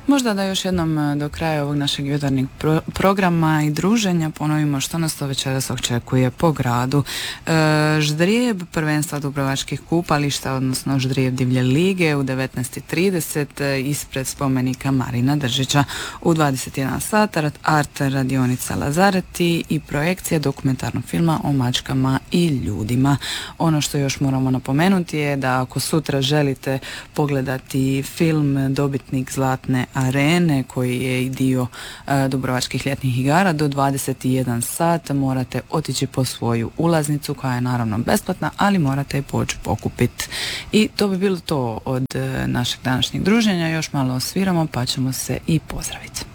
Možda da još jednom do kraja ovog našeg jutarnjeg programa i druženja ponovimo što nas to večeras očekuje po gradu. Ždrijeb prvenstva dubrovačkih kupališta, odnosno Ždrijeb divlje lige u 19:30 ispred spomenika Marina Držića. U 21 sat art radionica Lazareti i projekcija dokumentarnog filma o mačkama i ljudima. Ono što još moramo napomenuti je da ako sutra želite pogledati film Dobitnik Zlatne arene, koji je i dio Dubrovačkih ljetnih igara, do 21 sat morate otići po svoju ulaznicu, koja je naravno besplatna, ali morate je poći pokupiti. I to bi bilo to od našeg današnjeg druženja. Još malo osviramo pa ćemo se i pozdraviti.